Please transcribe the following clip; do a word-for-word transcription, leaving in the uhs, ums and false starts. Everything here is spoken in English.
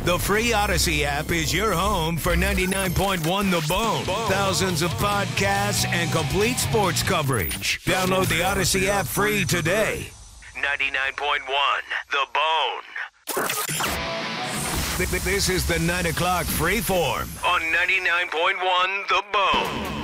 The free Odyssey app is your home for ninety-nine point one The Bone. Thousands of podcasts and complete sports coverage. Download the Odyssey app free today. ninety-nine point one The Bone. This is the nine o'clock Freeform on ninety-nine point one The Bone.